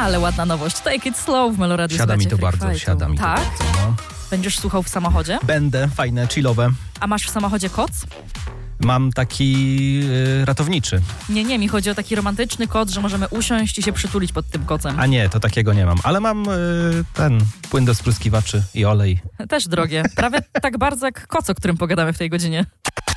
Ale ładna nowość. Take it slow w Meloradiu. Siada mi to bardzo, tak? siada mi to bardzo. No. Będziesz słuchał w samochodzie? Będę, fajne, chillowe. A masz w samochodzie koc? Mam taki ratowniczy. Nie, mi chodzi o taki romantyczny koc, że możemy usiąść i się przytulić pod tym kocem. A nie, to takiego nie mam. Ale mam ten płyn do spryskiwaczy i olej. Też drogie. Prawie tak bardzo jak koc, o którym pogadamy w tej godzinie.